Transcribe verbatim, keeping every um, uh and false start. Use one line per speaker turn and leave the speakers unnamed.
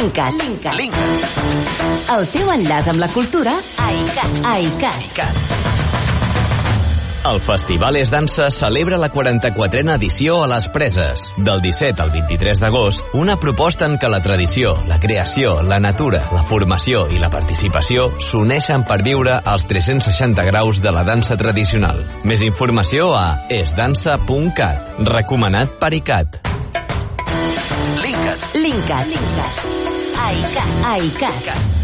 Linkat. Linkat. Linkat. El teu enllaç amb la cultura a ICAT. A ICAT.
El Festival És Dansa celebra la quaranta-quatrena edició a Les Preses. Del disset al vint-i-tres d'agost, una proposta en què la tradició, la creació, la natura, la formació i la participació s'uneixen per viure els tres-cents seixanta graus de la dansa tradicional. Més informació a esdansa punt cat. Recomanat per ICAT.
Linkat. Linkat. Linkat. A ICAT. A ICAT.